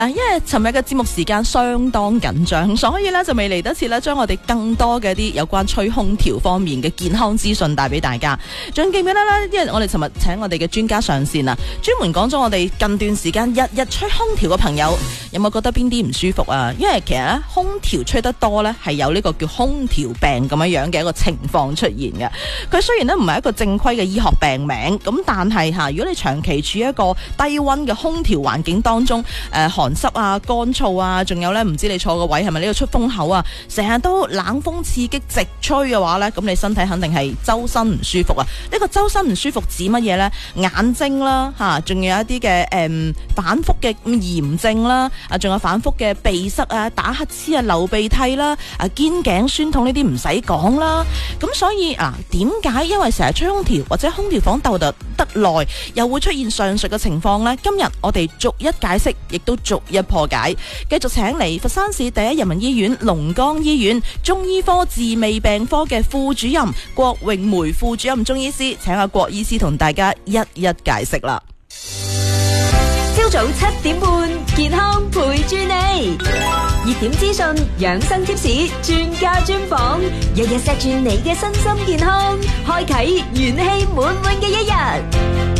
因為尋日嘅節目時間相當緊張，所以咧就未嚟得切咧將我哋更多嘅啲有關吹空調方面嘅健康資訊帶俾大家。仲記唔記得咧？因為我哋尋日請我哋嘅專家上線啊，專門講咗我哋近段時間日日吹空調嘅朋友有冇覺得邊啲唔舒服啊？因為其實咧空調吹得多咧係有呢個叫空調病咁樣嘅一個情況出現嘅。佢雖然咧唔係一個正規嘅醫學病名，咁但係如果你長期處於一個低溫嘅空調環境當中，寒濕啊、乾燥啊，仲有咧唔知你坐個位係咪呢個出風口啊，成日都冷風刺激直吹嘅話咧，咁你身體肯定係周身唔舒服啊！呢個周身唔舒服指乜嘢咧？眼睛啦仲有一啲嘅反覆嘅炎症啦，仲有反覆嘅鼻塞啊、打乞嗤啊、流鼻涕啦、肩頸酸痛呢啲唔使講啦。咁所以點解因為成日吹空調或者空調房逗得耐，又會出現上述嘅情況呢？今日我哋逐一解釋，亦都逐一破解。繼續請嚟佛山市第一人民醫院龍崗醫院中醫科治味病科嘅副主任郭詠梅副主任中醫師，請阿郭醫師同大家一一解釋啦。 朝早7:30，健康陪住你，熱點資訊、養生貼士、專家專訪，日日錫住你嘅身心健康，開啟元氣滿滿嘅一日。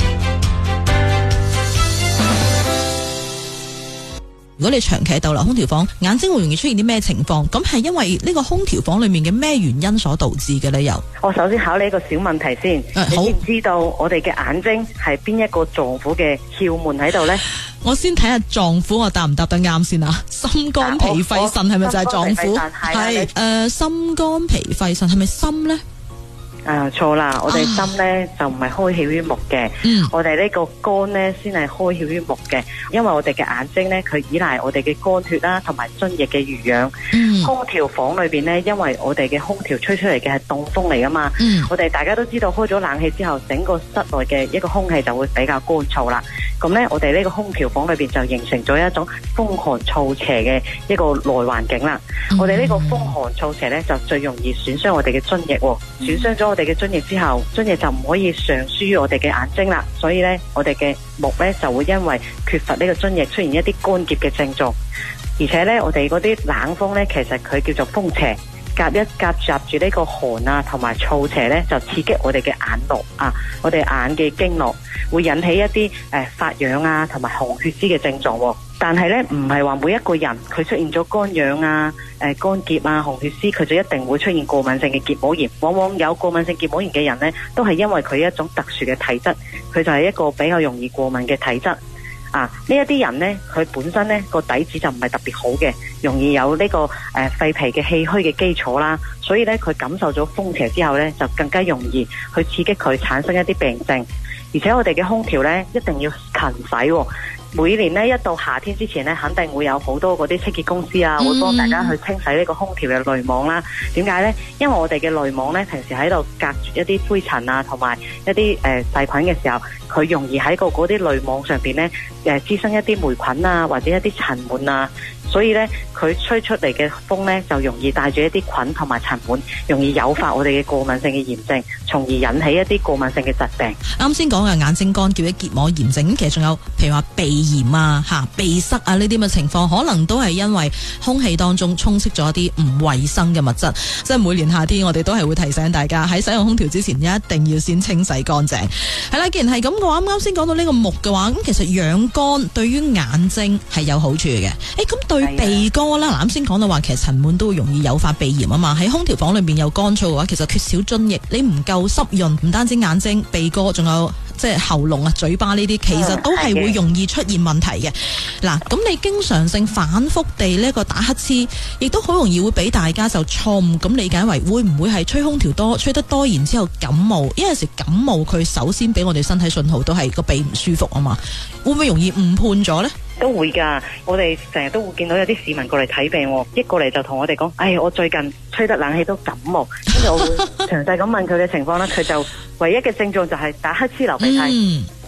如果你長期逗留空調房，眼睛會容易出現啲咩情況？咁係因為呢個空調房裏面嘅咩原因所導致嘅呢？又我首先考你一個小問題先，你知唔知道我哋嘅眼睛係邊一個臟腑嘅竅門喺度呢？ 我先睇下臟腑，我答唔答得啱先啊？心肝脾肺腎係咪就係臟腑？係心肝脾肺腎係咪心呢？ 錯啦，我哋心呢就唔係開竅於目嘅，我哋呢個肝呢先係開竅於目嘅，因為我哋嘅眼睛呢，佢依賴我哋嘅肝血啦，同埋津液嘅濡養。空調房裏邊呢，因為我哋嘅空調吹出嚟嘅係凍風嚟噶嘛，我哋大家都知道開咗冷氣之後，整個室內嘅一個空氣就會比較乾燥啦。咁呢，我哋呢個空調房裏邊就形成咗一種風寒燥邪嘅一個內環境啦。我哋呢個風寒燥邪呢，就最容易損傷我哋嘅津液，損傷咗我哋嘅津液之後，津液就唔可以上輸於我哋嘅眼睛啦，所以呢，我哋嘅目呢就會因為缺乏呢個津液出現一啲乾澀嘅症狀，而且呢，我哋嗰啲冷風呢，其實佢叫做風邪，夾雜住呢個寒啊同埋燥邪呢，就刺激我哋嘅眼絡啊，我哋眼嘅經絡會引起一啲發癢啊同埋紅血絲嘅症狀。但係呢，唔係話每一個人佢出現咗乾癢啊、乾澀啊、紅血絲，佢就一定會出現過敏性嘅結膜炎。往往有過敏性結膜炎嘅人呢，都係因為佢一種特殊嘅體質，佢就係一個比較容易過敏嘅體質。呢一啲人呢，佢本身呢個底子就唔係特別好嘅，容易有呢個肺皮嘅氣虛嘅基礎啦，所以呢，佢感受咗風邪之後呢，就更加容易去刺激佢產生一啲病症。而且我哋嘅空調呢，一定要勤洗。每年呢，一到夏天之前呢，肯定會有好多嗰啲清潔公司啊，會幫大家去清洗呢個空調嘅濾網啦。點解呢？因為我哋嘅濾網呢，平時喺度隔住一啲灰塵啊，同埋一啲細菌嘅時候，佢容易喺嗰啲濾網上邊呢，滋生一啲霉菌啊，或者一啲塵蟎啊。所以呢，佢吹出嚟嘅風呢，就容易帶住一啲菌同埋塵蟎，容易誘發我哋嘅過敏性嘅炎症，從而引起一啲過敏性嘅疾病。 啱先講嘅眼睛乾澀嘅結膜炎症，咁其實仲有譬如話鼻炎啊、鼻塞啊呢啲咁嘅情況，可能都係因為空氣當中充斥咗一啲唔衛生嘅物質。即係每年夏天，我哋都係會提醒大家喺使用空調之前，一定要先清洗乾淨。係啦，既然係咁嘅話，啱先講到呢個目嘅話，咁其實養肝對於眼睛係有好處嘅。咁對鼻哥啦，啱先講到話，其實塵蟎都會容易誘發鼻炎啊嘛。喺空調房裏邊有乾燥嘅話，其實缺少津液，你唔夠濕潤，唔單止眼睛、鼻哥，仲有即係喉嚨啊、嘴巴呢啲，其實都係會容易出現問題嘅。嗱，咁你經常性反覆地呢個打乞嗤，亦都好容易會俾大家就錯誤咁理解為會唔會係吹空調多、吹得多，然之後感冒？因為有時感冒佢首先俾我哋身體信號都係個鼻唔舒服啊嘛，會唔會容易誤判咗呢？ 都會㗎，我哋成日都會見到有啲市民過嚟睇病，一過嚟就同我哋講：我最近吹得冷氣都感冒。跟住我會詳細咁問佢嘅情況啦，佢就唯一嘅症狀就係打乞嗤、流鼻涕。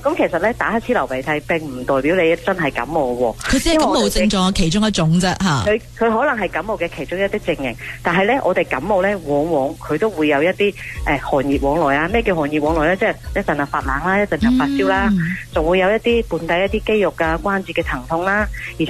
咁其實咧打乞嗤流鼻涕並唔代表你真係感冒喎， 佢只係感冒症狀其中一種啫嚇。 佢可能係感冒嘅其中一啲症型，但係咧我哋感冒咧往往佢都會有一啲寒熱往來啊。咩叫寒熱往來咧？即係一陣就發冷啦，一陣就發燒啦，仲會有一啲伴帶一啲肌肉啊關節嘅疼痛啦，而且